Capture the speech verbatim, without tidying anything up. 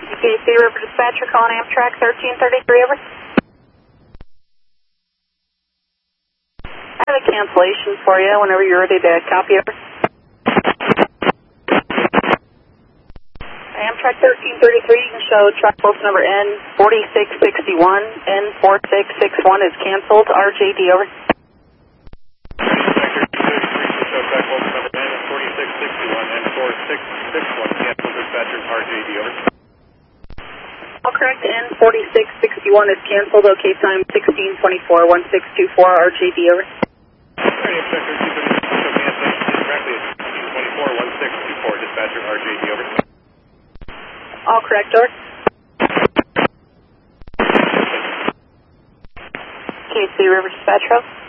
K C River Dispatcher calling Amtrak thirteen thirty-three, over. I have a cancellation for you whenever you're ready to copy, over. Amtrak thirteen thirty-three, you can show track post number N forty-six sixty-one. N forty-six sixty-one is canceled. R J D, over. Show track post number N forty-six sixty-one. N forty-six sixty-one canceled. Dispatcher R J D, over. All correct. N forty-six sixty-one is canceled. OK time sixteen twenty-four. one six two four. R J D, over. Alright, Inspector, keep it show cancellation correctly. sixteen twenty-four. one six two four. Dispatcher R J D, over. All correct, over. K C River Dispatcher.